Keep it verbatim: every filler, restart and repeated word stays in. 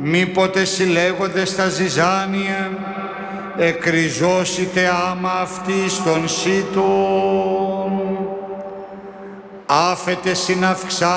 μήποτε συλλέγονται στα ζυζάνια, εκριζώσετε άμα αυτή στον σύτων, άφετε συναυξά